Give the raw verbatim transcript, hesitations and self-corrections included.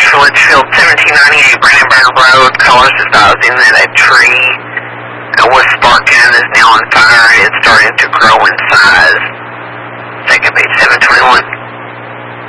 for Litchfield, seventeen ninety-eight Brandenburg Road. Callers advising that a tree uh, was sparking and is now on fire. It's starting to grow in size. Second page seven twenty-one.